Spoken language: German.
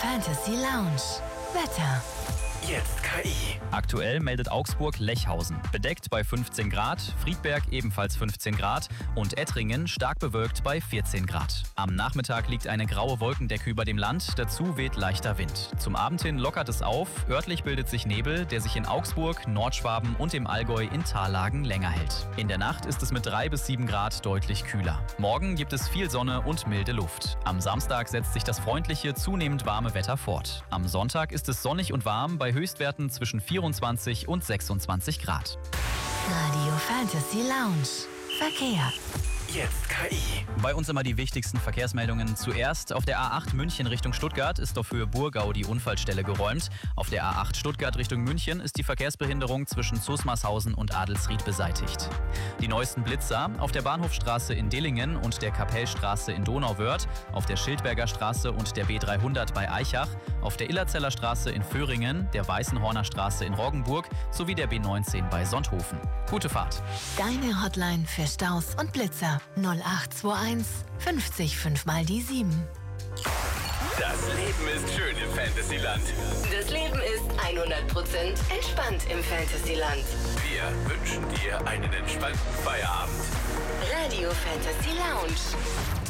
Fantasy Lounge. Wetter. Jetzt KI. Aktuell meldet Augsburg Lechhausen. Bedeckt bei 15 Grad, Friedberg ebenfalls 15 Grad und Ettringen stark bewölkt bei 14 Grad. Am Nachmittag liegt eine graue Wolkendecke über dem Land, dazu weht leichter Wind. Zum Abend hin lockert es auf, örtlich bildet sich Nebel, der sich in Augsburg, Nordschwaben und im Allgäu in Tallagen länger hält. In der Nacht ist es mit 3 bis 7 Grad deutlich kühler. Morgen gibt es viel Sonne und milde Luft. Am Samstag setzt sich das freundliche, zunehmend warme Wetter fort. Am Sonntag ist es sonnig und warm bei Höchstwerten zwischen 24 und 26 Grad. Radio Fantasy Lounge. Verkehr. Jetzt KI. Bei uns immer die wichtigsten Verkehrsmeldungen. Zuerst auf der A8 München Richtung Stuttgart ist auf Höhe Burgau die Unfallstelle geräumt. Auf der A8 Stuttgart Richtung München ist die Verkehrsbehinderung zwischen Zusmarshausen und Adelsried beseitigt. Die neuesten Blitzer auf der Bahnhofstraße in Dillingen und der Kapellstraße in Donauwörth, auf der Schildberger Straße und der B300 bei Aichach, auf der Illerzeller Straße in Föhringen, der Weißenhorner Straße in Roggenburg sowie der B19 bei Sonthofen. Gute Fahrt. Deine Hotline für Staus und Blitzer. 0821 50 5 mal die 7. Das Leben ist schön im Fantasyland. Das Leben ist 100% entspannt im Fantasyland. Wir wünschen dir einen entspannten Feierabend. Radio Fantasy Lounge.